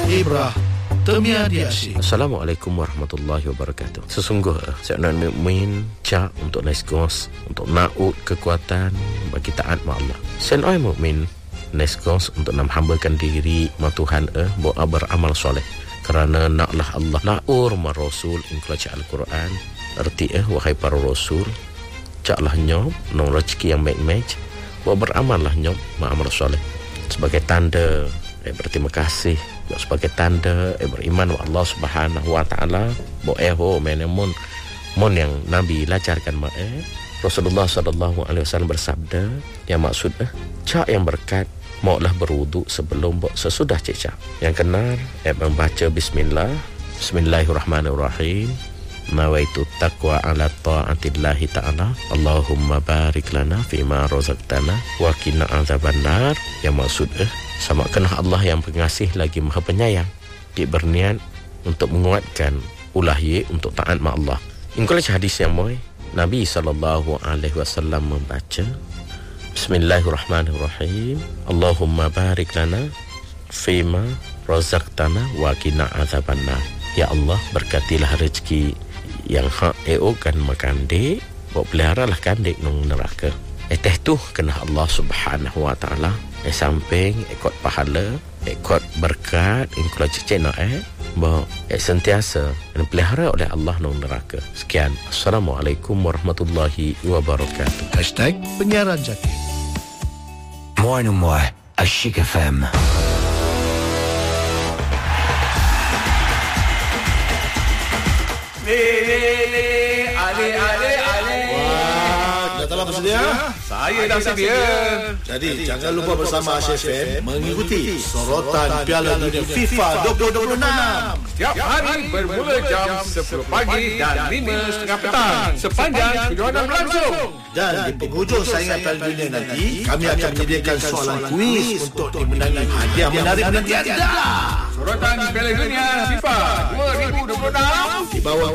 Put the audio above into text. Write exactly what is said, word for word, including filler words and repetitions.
Ibrah Termiadiasi. Assalamualaikum warahmatullahi wabarakatuh. Sesungguhnya seorang mukmin cak untuk neskos, untuk naud kekuatan bagi taat ma Allah. Seorang mukmin neskos untuk menghambakan diri ma Tuhan eh buat beramal soleh. Kerana naklah Allah naur ma Rasul ingkala cak Al-Quran. Erti eh wahai para Rasul, caklah nyom nong rezeki yang baik-baik, buat beramallah nyom ma amal soleh. Sebagai tanda eh berterima kasih, sebagai tanda eh beriman wa Allah Subhanahu wa taala, bo eh ho menemon mon yang Nabi lajarkan ma eh Rasulullah sallallahu alaihi wasallam bersabda, yang maksud eh cak yang berkat maulah berwudu sebelum bo sesudah cak. Yang kenar eh membaca bismillah, bismillahirrahmanirrahim. Nawaitu taqwa ala ta'atillahi ta'ala. Allahumma barik lana fima razaqtana wa qina azabannar. Yang maksud eh sama kena Allah yang pengasih lagi maha penyayang, dia berniat untuk menguatkan ulah ye untuk taat ma Allah. Ingkala hadis yang moy Nabi sallallahu alaihi wasallam membaca bismillahirrahmanirrahim. Allahumma barik lana fima razaqtana wa qina azabannar. Ya Allah, berkatilah rezeki yang hak eo kan makan dek, buat peliharalah kan dek nong neraka. Eteh tu kena Allah Subhanahu wa taala eh samping ikut pahala, ikut berkat, ikut cecena eh bahawa eh sentiasa dan pelihara oleh Allah nong neraka. Sekian, Assalamualaikum warahmatullahi wabarakatuh. Hashtag Penyiaran Jaki. More and more Ashik F M. Le le le ale ale ale. Wah, dah telah bersedia? Saya dah sedia. Jadi jangan lupa bersama Ashik F M mengikuti sorotan Piala Dunia FIFA dua ribu dua puluh enam. Setiap hari bermula jam sepuluh pagi dan lima tiga puluh petang sepanjang kejohanan berlangsung. Dan di penghujung saingan Piala Dunia nanti, kami akan menyediakan soalan kuis untuk dimenangi hadiah menarik menanti anda. Sorotan Piala Dunia FIFA dua ribu dua puluh enam di bawah